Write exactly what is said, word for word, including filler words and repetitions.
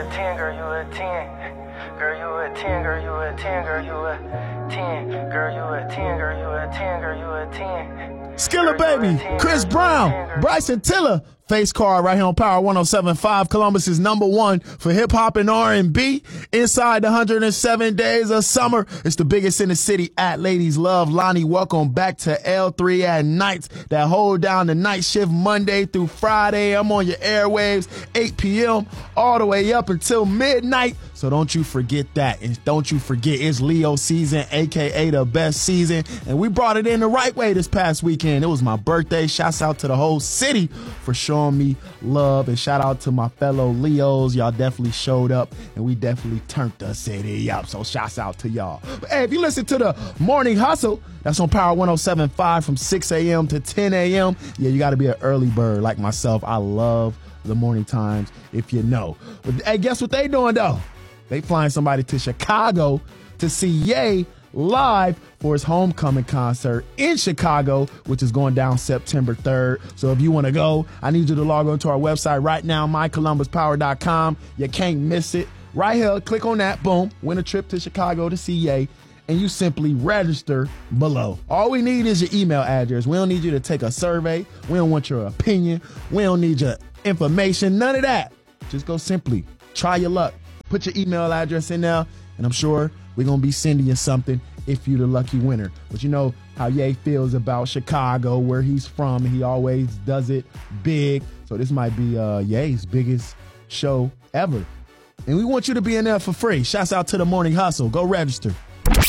a ten, girl, you a ten. Girl, you a ten, girl, you a ten, girl, you a ten. Girl, you a ten, girl, you a ten, girl, you a ten. Skilla Baby, Chris Brown, Bryson Tiller. Face card right here on Power one oh seven point five, Columbus's number one for hip-hop and R and B. Inside the one hundred seven days of summer, it's the biggest in the city at Ladies Love. Lonnie, welcome back to L three at Nights that hold down the night shift Monday through Friday. I'm on your airwaves, eight p.m. all the way up until midnight. So don't you forget that. And don't you forget it's Leo season, a k a the best season. And we brought it in the right way this past weekend. It was my birthday. Shouts out to the whole city for showing me love, and shout out to my fellow Leos. Y'all definitely showed up, and we definitely turned the city up. So shouts out to y'all. But hey, if you listen to the Morning Hustle, that's on Power one oh seven point five from six a.m. to ten a.m. Yeah, you got to be an early bird like myself. I love the morning times, if you know. But hey, guess what they doing though? They flying somebody to Chicago to see Ye live for his homecoming concert in Chicago, which is going down September third. So if you want to go, I need you to log on to our website right now, my columbus power dot com. You can't miss it. Right here, click on that, boom, win a trip to Chicago to see Ye, and you simply register below. All we need is your email address. We don't need you to take a survey. We don't want your opinion. We don't need your information, none of that. Just go simply try your luck. Put your email address in there, and I'm sure we're going to be sending you something if you're the lucky winner. But you know how Ye feels about Chicago, where he's from. He always does it big. So this might be uh, Ye's biggest show ever. And we want you to be in there for free. Shouts out to the Morning Hustle. Go register.